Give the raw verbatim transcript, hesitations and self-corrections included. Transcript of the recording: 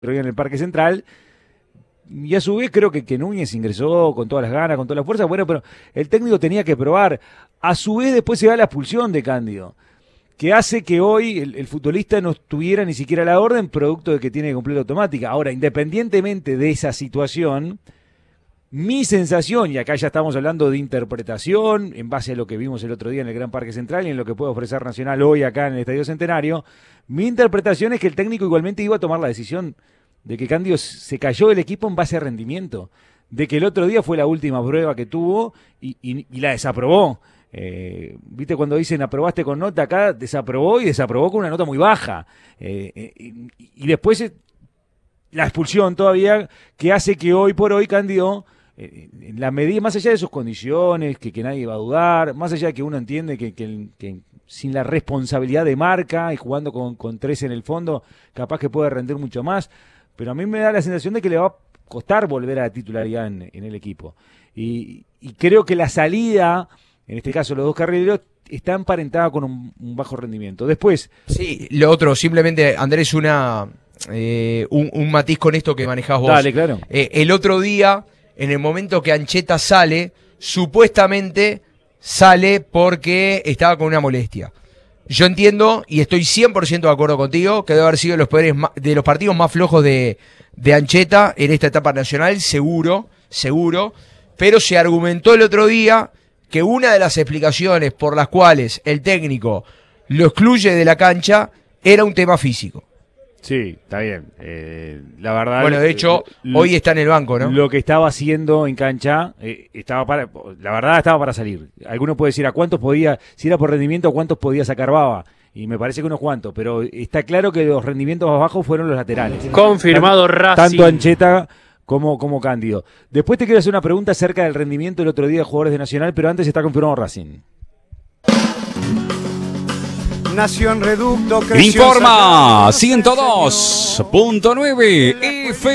en el Parque Central. Y a su vez creo que, que Núñez ingresó con todas las ganas, con todas las fuerzas. Bueno, pero el técnico tenía que probar. A su vez después se da la expulsión de Cándido, que hace que hoy el, el futbolista no estuviera ni siquiera a la orden, producto de que tiene que cumplir automática. Ahora, independientemente de esa situación, mi sensación, y acá ya estamos hablando de interpretación, en base a lo que vimos el otro día en el Gran Parque Central y en lo que puede ofrecer Nacional hoy acá en el Estadio Centenario, mi interpretación es que el técnico igualmente iba a tomar la decisión de que Cándido se cayó del equipo en base a rendimiento, de que el otro día fue la última prueba que tuvo y, y, y la desaprobó. Eh, ¿Viste cuando dicen aprobaste con nota? Acá desaprobó y desaprobó con una nota muy baja. Eh, eh, y, y después eh, la expulsión todavía que hace que hoy por hoy Cándido, eh, en la medida, más allá de sus condiciones, que, que nadie va a dudar, más allá de que uno entiende que, que, que sin la responsabilidad de marca y jugando con, con tres en el fondo, capaz que puede rendir mucho más. Pero a mí me da la sensación de que le va a costar volver a la titularidad en, en el equipo. Y, y creo que la salida, en este caso los dos carrileros, está emparentada con un, un bajo rendimiento. Después... Sí, lo otro, simplemente, Andrés, una eh, un, un matiz con esto que manejás vos. Dale, claro. Eh, el otro día, en el momento que Ancheta sale, supuestamente sale porque estaba con una molestia. Yo entiendo y estoy cien por ciento de acuerdo contigo que debe haber sido de los, peores, de los partidos más flojos de, de Ancheta en esta etapa nacional, seguro, seguro, pero se argumentó el otro día que una de las explicaciones por las cuales el técnico lo excluye de la cancha era un tema físico. Sí, está bien. Eh, la verdad. Bueno, de hecho, eh, hoy está en el banco, ¿no? Lo que estaba haciendo en cancha, eh, estaba para, la verdad estaba para salir. Alguno puede decir a cuántos podía, si era por rendimiento, a cuántos podía sacar Baba. Y me parece que unos cuantos, pero está claro que los rendimientos más bajos fueron los laterales. Confirmado Tan, Racing. Tanto Ancheta como, como Cándido. Después te quiero hacer una pregunta acerca del rendimiento el otro día de jugadores de Nacional, pero antes está confirmado Racing. Nación Reducto creció. Informa ciento dos punto nueve F